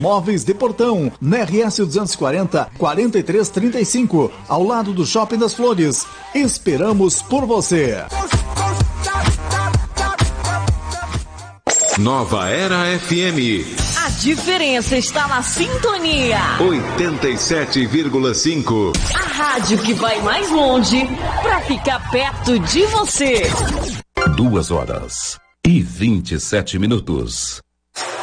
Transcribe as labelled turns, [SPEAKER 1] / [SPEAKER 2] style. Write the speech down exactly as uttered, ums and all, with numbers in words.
[SPEAKER 1] Móveis de Portão, na R S duzentos e quarenta, quarenta e três trinta e cinco, ao lado do Shopping das Flores. Esperamos por você.
[SPEAKER 2] Nova Era F M.
[SPEAKER 3] A diferença está na sintonia.
[SPEAKER 2] oitenta e sete vírgula cinco.
[SPEAKER 3] A rádio que vai mais longe para ficar perto de você.
[SPEAKER 4] Duas horas e vinte e sete minutos.